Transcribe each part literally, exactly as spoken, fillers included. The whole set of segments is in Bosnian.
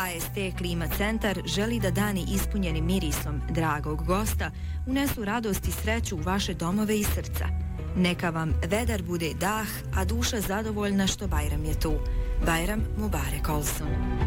H S T Klima centar želi da dani ispunjeni mirisom dragog gosta unesu radost i sreću u vaše domove i srca. Neka vam vedar bude dah, a duša zadovoljna što Bajram je tu. Bajram Mubarek Olsun.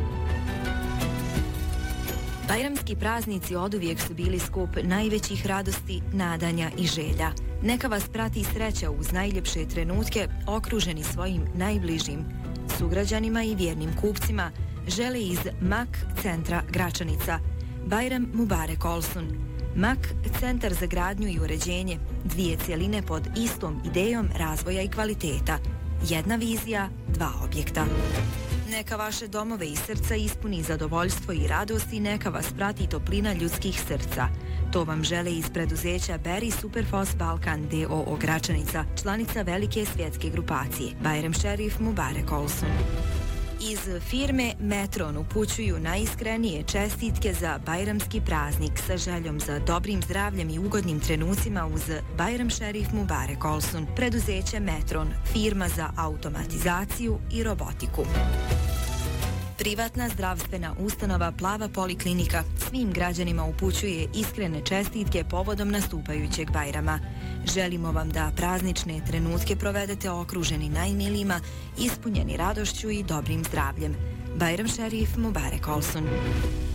Bajramski praznici oduvijek su bili skup najvećih radosti, nadanja i želja. Neka vas prati sreća uz najljepše trenutke, okruženi svojim najbližim sugrađanima i vjernim kupcima, žele iz Mak centra Gračanica. Bajram Mubarek Olsun. Mak centar za gradnju i uređenje, dvije cjeline pod istom idejom razvoja i kvaliteta. Jedna vizija, dva objekta. Neka vaše domove i srca ispuni zadovoljstvo i radost i neka vas prati toplina ljudskih srca. To vam žele iz preduzeća Berry Superfos Balkan D O O Gračanica, članica velike svjetske grupacije. Bajram Šerif Mubarek Olsun. Iz firme Metron upućuju najiskrenije čestitke za bajramski praznik sa željom za dobrim zdravljem i ugodnim trenucima uz Bajram Šerif Mubarek Olsun, preduzeće Metron, firma za automatizaciju i robotiku. Privatna zdravstvena ustanova Plava poliklinika svim građanima upućuje iskrene čestitke povodom nastupajućeg Bajrama. Želimo vam da praznične trenutke provedete okruženi najmilijima, ispunjeni radošću i dobrim zdravljem. Bajram Šerif Mubarek Olsun.